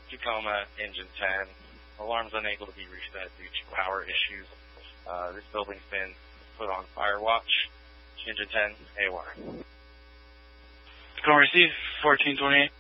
Tacoma, engine 10. Alarm's unable to be reset due to power issues. This building's been put on fire watch. Engine 10, AOR. Tacoma receive, 1428.